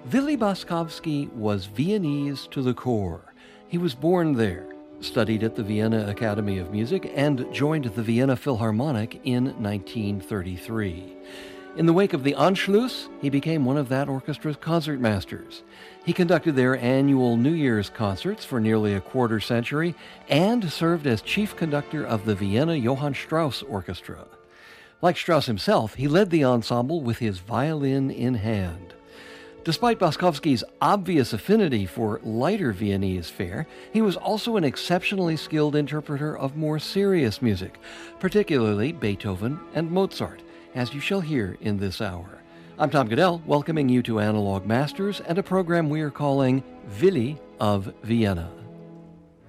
Willy Baszkowski was Viennese to the core. He was born there, studied at the Vienna Academy of Music, and joined the Vienna Philharmonic in 1933. In the wake of the Anschluss, he became one of that orchestra's concertmasters. He conducted their annual New Year's concerts for nearly a quarter century and served as chief conductor of the Vienna Johann Strauss Orchestra. Like Strauss himself, he led the ensemble with his violin in hand. Despite Baszkowski's obvious affinity for lighter Viennese fare, he was also an exceptionally skilled interpreter of more serious music, particularly Beethoven and Mozart, as you shall hear in this hour. I'm Tom Goodell, welcoming you to Analog Masters and a program we are calling Willy of Vienna.